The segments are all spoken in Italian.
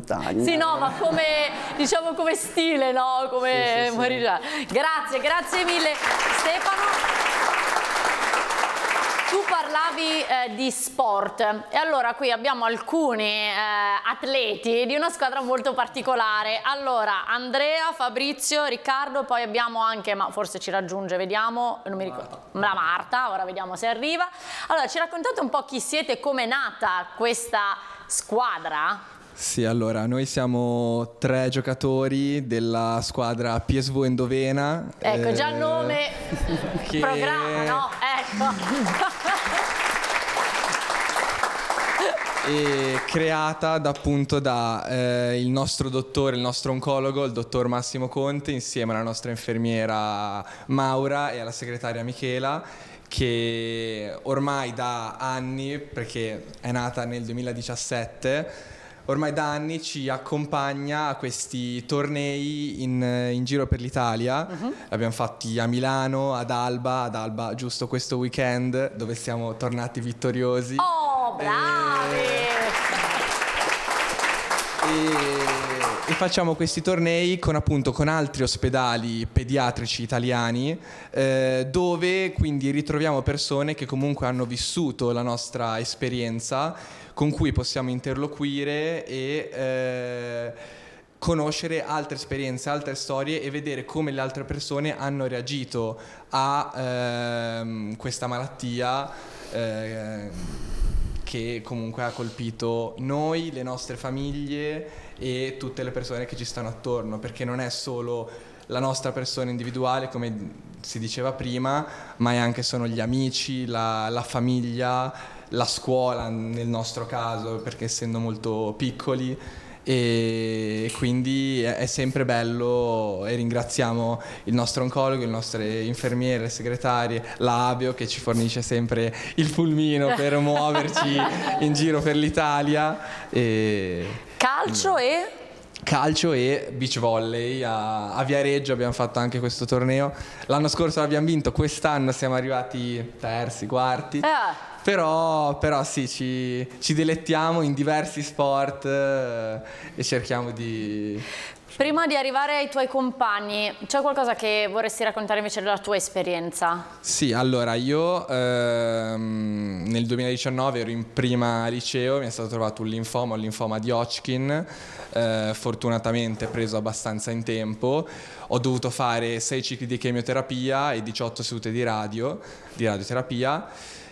montagna. Sì, no, ma come, diciamo, come stile, no? Come Sì. Grazie mille Stefano. Tu parlavi di sport e allora qui abbiamo alcuni atleti di una squadra molto particolare. Allora, Andrea, Fabrizio, Riccardo, poi abbiamo anche, ma forse ci raggiunge, vediamo, non mi ricordo, la Marta, ora vediamo se arriva. Allora, ci raccontate un po' chi siete e come è nata questa squadra? Sì, allora, noi siamo 3 giocatori della squadra PSV Endovena. Ecco, già il nome, programma, no? Ecco. E creata appunto da il nostro dottore, il nostro oncologo, il dottor Massimo Conte, insieme alla nostra infermiera Maura e alla segretaria Michela, che ormai da anni, perché è nata nel 2017, ormai da anni ci accompagna a questi tornei in giro per l'Italia. Abbiamo fatti a Milano, ad Alba giusto questo weekend, dove siamo tornati vittoriosi. Oh, bravi! E facciamo questi tornei con altri ospedali pediatrici italiani, dove quindi ritroviamo persone che comunque hanno vissuto la nostra esperienza, con cui possiamo interloquire e conoscere altre esperienze, altre storie e vedere come le altre persone hanno reagito a questa malattia che comunque ha colpito noi, le nostre famiglie e tutte le persone che ci stanno attorno, perché non è solo la nostra persona individuale, come si diceva prima, ma è anche sono gli amici, la famiglia, la scuola nel nostro caso, perché essendo molto piccoli, e quindi è sempre bello, e ringraziamo il nostro oncologo, le nostre infermiere, le segretarie, la Abio che ci fornisce sempre il pulmino per muoverci in giro per l'Italia. Calcio e Beach volley a Viareggio abbiamo fatto anche questo torneo. L'anno scorso l'abbiamo vinto, quest'anno siamo arrivati terzi, quarti. Però sì, ci dilettiamo in diversi sport e cerchiamo di... Prima di arrivare ai tuoi compagni, c'è qualcosa che vorresti raccontare invece della tua esperienza? Sì, allora io nel 2019 ero in prima liceo, mi è stato trovato un linfoma di Hodgkin, fortunatamente preso abbastanza in tempo. Ho dovuto fare 6 cicli di chemioterapia e 18 sedute di radioterapia.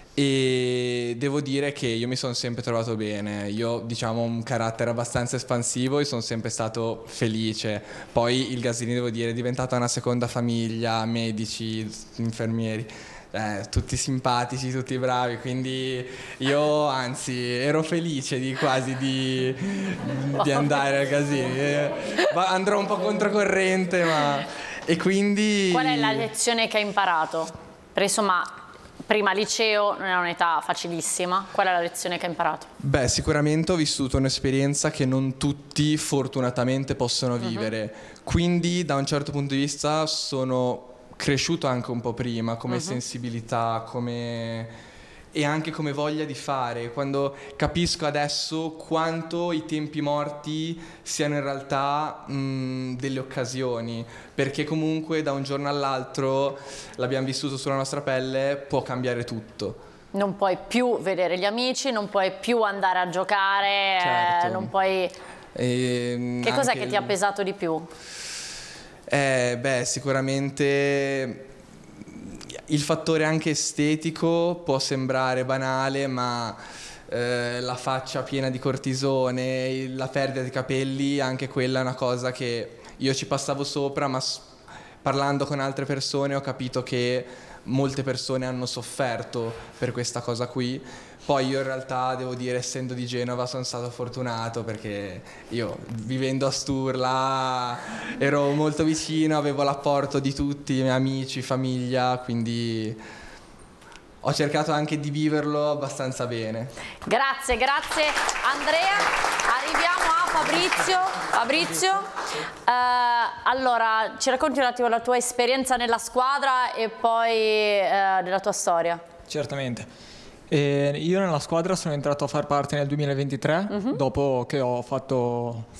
E devo dire che io mi sono sempre trovato bene. Io, diciamo, ho un carattere abbastanza espansivo e sono sempre stato felice. Poi il Gaslini, devo dire, è diventata una seconda famiglia, medici, infermieri, tutti simpatici, tutti bravi, quindi io anzi ero felice di andare al Gaslini. Andrò un po' controcorrente, ma... E quindi... Qual è la lezione che hai imparato? Perché insomma... Prima liceo non è un'età facilissima, qual è la lezione che hai imparato? Beh, sicuramente ho vissuto un'esperienza che non tutti fortunatamente possono vivere, quindi da un certo punto di vista sono cresciuto anche un po' prima come sensibilità, e anche come voglia di fare, quando capisco adesso quanto i tempi morti siano in realtà delle occasioni, perché comunque da un giorno all'altro, l'abbiamo vissuto sulla nostra pelle, può cambiare tutto. Non puoi più vedere gli amici, non puoi più andare a giocare, Certo. non puoi... Che cos'è che ti ha pesato di più? Beh, sicuramente... Il fattore anche estetico può sembrare banale, ma la faccia piena di cortisone, la perdita di capelli, anche quella è una cosa che io ci passavo sopra, ma parlando con altre persone ho capito che molte persone hanno sofferto per questa cosa qui. Poi io in realtà devo dire, essendo di Genova, sono stato fortunato perché io, vivendo a Sturla, ero molto vicino, avevo l'apporto di tutti i miei amici, famiglia, quindi ho cercato anche di viverlo abbastanza bene. Grazie Andrea. Arriviamo a Fabrizio. Allora, ci racconti un attimo la tua esperienza nella squadra e poi della tua storia. Certamente. Io nella squadra sono entrato a far parte nel 2023, dopo che ho fatto